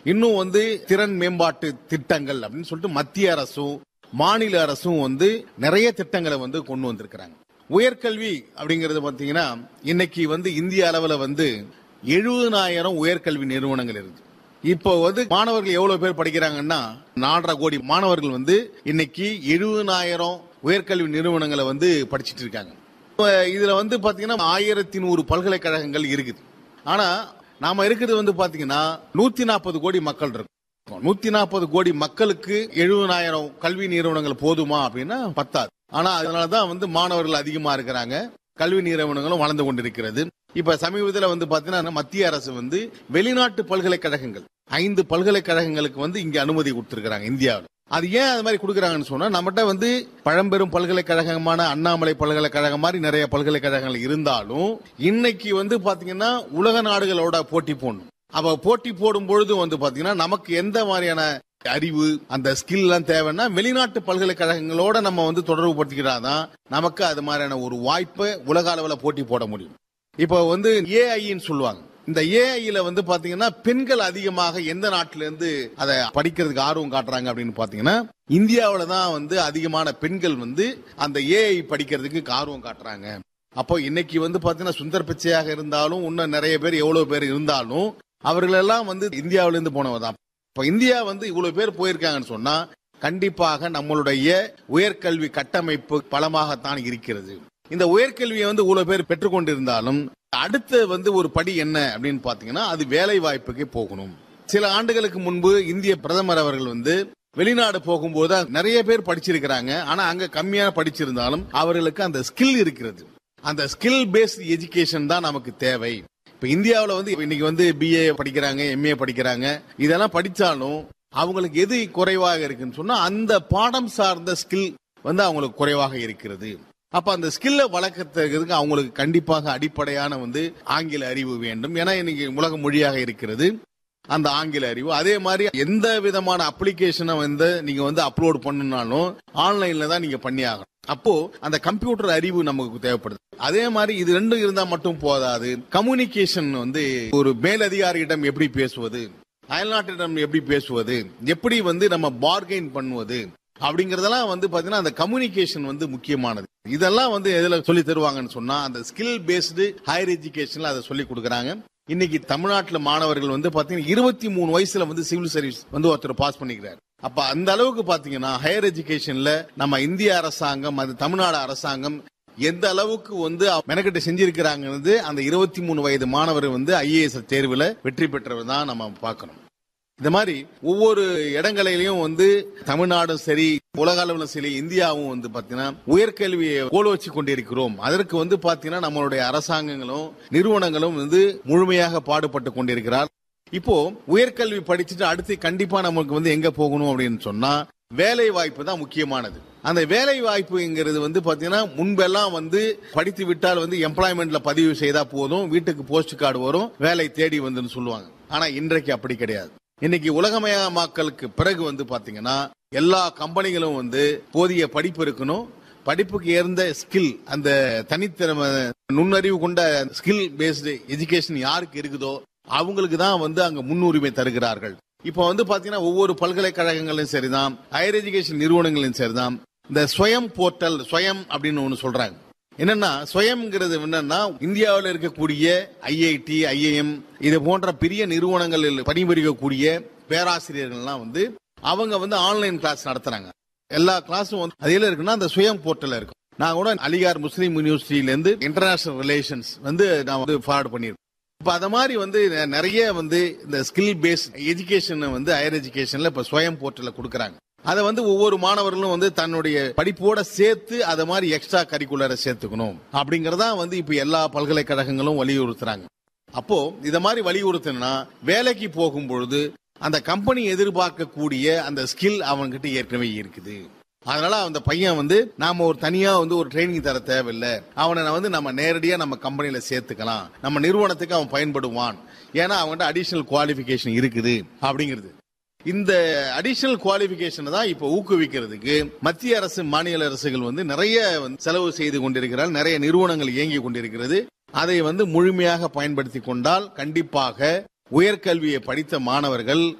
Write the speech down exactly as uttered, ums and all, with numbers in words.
இன்னும் வந்து திறன் மேம்பாட்டு திட்டங்கள் அப்படின்னு சொல்லிட்டு மத்திய அரசும் மாநில அரசும் வந்து நிறைய திட்டங்களை வந்து கொண்டு வந்திருக்கிறாங்க. உயர்கல்வி அப்படிங்கறது பாத்தீங்கன்னா இன்னைக்கு வந்து இந்திய அளவுல வந்து எழுபதாயிரம் உயர்கல்வி நிறுவனங்கள் இருக்கு. இப்போ வந்து மாணவர்கள் எவ்வளவு பேர் படிக்கிறாங்கன்னா நாலரை கோடி மாணவர்கள் வந்து இன்னைக்கு எழுபதாயிரம் உயர்கல்வி நிறுவனங்களை வந்து படிச்சிட்டு இருக்காங்க. இதுல வந்து பாத்தீங்கன்னா ஆயிரத்தி நூறு பல்கலைக்கழகங்கள் இருக்குது. ஆனா நாம இருக்கிறது வந்து பாத்தீங்கன்னா நூத்தி நாற்பது கோடி மக்கள் இருக்கு. நூத்தி நாற்பது கோடி மக்களுக்கு எழுபதாயிரம் கல்வி நிறுவனங்கள் போதுமா அப்படின்னா பத்தாது. ஆனா அதனாலதான் வந்து மாணவர்கள் அதிகமா இருக்கிறாங்க, கல்வி நிறுவனங்களும் வளர்ந்து கொண்டிருக்கிறது. இப்ப சமீபத்தில் வந்து பாத்தீங்கன்னா மத்திய அரசு வந்து வெளிநாட்டு பல்கலைக்கழகங்கள் ஐந்து பல்கலைக்கழகங்களுக்கு வந்து இங்க அனுமதி கொடுத்திருக்கிறாங்க இந்தியாவில். அது ஏன் அது மாதிரி கொடுக்கறாங்கன்னு சொன்னா நம்மகிட்ட வந்து பழம்பெரும் பல்கலைக்கழகமான அண்ணாமலை பல்கலைக்கழகம் மாதிரி நிறைய பல்கலைக்கழகங்கள் இருந்தாலும் இன்னைக்கு வந்து பாத்தீங்கன்னா உலக நாடுகளோட போட்டி போடணும். அப்ப போட்டி போடும் பொழுது வந்து பாத்தீங்கன்னா நமக்கு எந்த மாதிரியான அறிவு அந்த ஸ்கில் எல்லாம் தேவைன்னா வெளிநாட்டு பல்கலைக்கழகங்களோட நம்ம வந்து தொடர்பு படுத்திக்கிறாதான் நமக்கு அது மாதிரியான ஒரு வாய்ப்பை உலக அளவில் போட்டி போட முடியும். இப்ப வந்து ஏஐன்னு சொல்லுவாங்க. இந்த ஏஐல வந்து பாத்தீங்கன்னா பெண்கள் அதிகமாக எந்த நாட்டில இருந்து அதை படிக்கிறதுக்கு ஆர்வம் காட்டுறாங்க அப்படின்னு பாத்தீங்கன்னா இந்தியாவில தான் வந்து அதிகமான பெண்கள் வந்து அந்த ஏஐ படிக்கிறதுக்கு ஆர்வம் காட்டுறாங்க. அப்போ இன்னைக்கு வந்து பாத்தீங்கன்னா சுந்தர் பிச்சையாக இருந்தாலும் இன்னும் நிறைய பேர் எவ்வளவு பேர் இருந்தாலும் அவர்கள் எல்லாம் வந்து இந்தியாவில இருந்து போனவர் தான். இப்ப இந்தியா வந்து இவ்வளவு பேர் போயிருக்காங்கன்னு சொன்னா கண்டிப்பாக நம்மளுடைய உயர்கல்வி கட்டமைப்பு பலமாகத்தான் இருக்கிறது. இந்த உயர்கல்வியை வந்து இவ்வளவு பேர் பெற்றுக்கொண்டிருந்தாலும் அடுத்து வந்து ஒரு படி என்ன அப்படின்னு பாத்தீங்கன்னா அது வேலை வாய்ப்புக்கு போகணும். சில ஆண்டுகளுக்கு முன்பு இந்திய பிரதமர் அவர்கள் வந்து வெளிநாடு போகும்போது நிறைய பேர் படிச்சிருக்கிறாங்க. ஆனா அங்க கம்மியான படிச்சிருந்தாலும் அவர்களுக்கு அந்த ஸ்கில் இருக்கிறது. அந்த ஸ்கில் பேஸ்ட் எஜுகேஷன் தான் நமக்கு தேவை. இப்ப இந்தியாவில் வந்து இன்னைக்கு வந்து பிஏ படிக்கிறாங்க, எம்ஏ படிக்கிறாங்க. இதெல்லாம் படிச்சாலும் அவங்களுக்கு எது குறைவாக இருக்குன்னு சொன்னா அந்த பாடம் சார்ந்த ஸ்கில் வந்து அவங்களுக்கு குறைவாக இருக்கிறது. அப்ப அந்த ஸ்கில்ல வளர்க்கறதுக்கு அவங்களுக்கு கண்டிப்பாக அடிப்படையான வந்து ஆங்கில அறிவு வேண்டும். ஏன்னா இன்னைக்கு உலக மொழியாக இருக்கிறது அந்த ஆங்கில அறிவு. அதே மாதிரி எந்த விதமான அப்ளிகேஷனை வந்து நீங்க வந்து அப்லோட் பண்ணணும்னாலும் ஆன்லைன்ல தான் நீங்க பண்ணி ஆகணும். அப்போ அந்த கம்ப்யூட்டர் அறிவு நமக்கு தேவைப்படுது. அதே மாதிரி இது ரெண்டும் இருந்தா மட்டும் போதாது. கம்யூனிகேஷன் வந்து ஒரு மேலதிகாரியிடம் எப்படி பேசுவது, அயல்நாட்டிடம் எப்படி பேசுவது, எப்படி வந்து நம்ம பார்கெயின் பண்ணுவது அப்படிங்கறதெல்லாம் வந்து பாத்தீங்கன்னா அந்த கம்யூனிகேஷன் வந்து முக்கியமானது. இதெல்லாம் வந்து எதுல சொல்லி தருவாங்கன்னு சொன்னா அந்த ஸ்கில் பேஸ்டு ஹையர் எஜுகேஷன்ல அதை சொல்லி கொடுக்கறாங்க. இன்னைக்கு தமிழ்நாட்டில் மாணவர்கள் வந்து பாத்தீங்கன்னா இருபத்தி மூணு வயசுல வந்து சிவில் சர்வீஸ் வந்து ஒருத்தர் பாஸ் பண்ணிக்கிறார். அப்ப அந்த அளவுக்கு பாத்தீங்கன்னா ஹையர் எஜுகேஷன்ல நம்ம இந்திய அரசாங்கம் அது தமிழ்நாடு அரசாங்கம் எந்த அளவுக்கு வந்து மெனக்கெட்டு செஞ்சிருக்கிறாங்கிறது அந்த இருபத்தி மூணு வயது மாணவர் வந்து ஐஏஎஸ் தேர்வுல வெற்றி பெற்றவர் தான் நம்ம பார்க்கணும். இந்த மாதிரி ஒவ்வொரு இடங்களிலையும் வந்து தமிழ்நாடும் சரி உலக அளவில் சரி இந்தியாவும் வந்து பாத்தீங்கன்னா உயர்கல்வியை கோல வச்சு கொண்டிருக்கிறோம். அதற்கு வந்து பாத்தீங்கன்னா நம்மளுடைய அரசாங்கங்களும் நிறுவனங்களும் வந்து முழுமையாக பாடுபட்டு கொண்டிருக்கிறார். இப்போ உயர்கல்வி படிச்சுட்டு அடுத்து கண்டிப்பா நமக்கு வந்து எங்க போகணும் அப்படின்னு சொன்னா வேலை வாய்ப்பு தான் முக்கியமானது. அந்த வேலை வாய்ப்புங்கிறது வந்து பாத்தீங்கன்னா முன்பெல்லாம் வந்து படித்து விட்டால் வந்து எம்ப்ளாய்மெண்ட்ல பதிவு செய்தா போதும், வீட்டுக்கு போஸ்ட் கார்டு வரும், வேலை தேடி வந்துன்னு சொல்லுவாங்க. ஆனா இன்றைக்கு அப்படி கிடையாது. இன்னைக்கு உலகமயமாக்கலுக்கு பிறகு வந்து பாத்தீங்கன்னா எல்லா கம்பெனிகளும் வந்து போதிய படிப்பு இருக்கணும், படிப்புக்கு ஏற்ற ஸ்கில் அந்த தனித்திறமை நுண்ணறிவு கொண்ட ஸ்கில் பேஸ்டு எஜுகேஷன் யாருக்கு இருக்குதோ அவங்களுக்கு தான் வந்து அங்க முன்னுரிமை தருகிறார்கள். இப்ப வந்து பாத்தீங்கன்னா ஒவ்வொரு பல்கலைக்கழகங்களும் சரிதான், ஹையர் எஜுகேஷன் நிறுவனங்களும் சரிதான், இந்த ஸ்வயம் போர்ட்டல் ஸ்வயம் அப்படின்னு ஒண்ணு சொல்றாங்க. என்னன்னா ஸ்வயம்ங்கிறது என்னன்னா இந்தியாவில் இருக்கக்கூடிய ஐஐடி ஐஐஎம் இது போன்ற பெரிய நிறுவனங்களில் பணிபுரியக்கூடிய பேராசிரியர்கள்லாம் வந்து அவங்க வந்து ஆன்லைன் கிளாஸ் நடத்துறாங்க. எல்லா கிளாஸும் வந்து அதுல இருக்குன்னா அந்த ஸ்வயம் போர்ட்டல் இருக்கும். நான் கூட அலிகார் முஸ்லீம் யூனிவர்சிட்டியில இருந்து இன்டர்நேஷனல் ரிலேஷன்ஸ் வந்து நான் வந்து ஃபார்வர்ட் பண்ணிருக்கேன். இப்ப அத மாதிரி வந்து நிறைய வந்து இந்த ஸ்கில் பேஸ்ட் எஜுகேஷன் வந்து ஹையர் எஜுகேஷன்ல இப்ப ஸ்வயம் போர்ட்டல கொடுக்கறாங்க. அதை வந்து ஒவ்வொரு மாணவர்களும் வந்து தன்னுடைய படிப்போட சேர்த்து அதை மாதிரி எக்ஸ்ட்ரா கரிக்குலரை சேர்த்துக்கணும் அப்படிங்கறதா வந்து இப்ப எல்லா பல்கலைக்கழகங்களும் வலியுறுத்துறாங்க. அப்போ இத மாதிரி வலியுறுத்தினா வேலைக்கு போகும் பொழுது அந்த கம்பெனி எதிர்பார்க்கக்கூடிய அந்த ஸ்கில் அவன்கிட்ட ஏற்கனவே இருக்குது. அதனால அந்த பையன் வந்து நாம ஒரு தனியா வந்து ஒரு ட்ரைனிங் தர தேவையில்லை, அவனை வந்து நம்ம நேரடியா நம்ம கம்பெனியில சேர்த்துக்கலாம், நம்ம நிறுவனத்துக்கு அவன் பயன்படுவான், ஏன்னா அவன்கிட்ட அடிஷனல் குவாலிபிகேஷன் இருக்குது அப்படிங்கிறது. இந்த அடிஷனல் குவாலிபிகேஷன் தான் இப்ப ஊக்குவிக்கிறதுக்கு மத்திய அரசு மாநில அரசுகள் வந்து நிறைய செலவு செய்து கொண்டிருக்கிறார்கள், நிறைய நிறுவனங்கள் இயங்கி கொண்டிருக்கிறது. அதை வந்து முழுமையாக பயன்படுத்தி கொண்டால் கண்டிப்பாக உயர்கல்வியை படித்த மாணவர்கள்